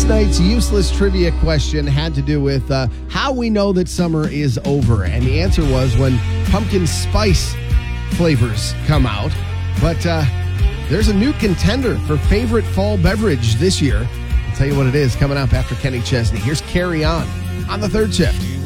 night's useless trivia question had to do with how we know that summer is over. And the answer was when pumpkin spice flavors come out. But there's a new contender for favorite fall beverage this year. I'll tell you what it is coming up after Kenny Chesney. Here's Carry On the Third Shift.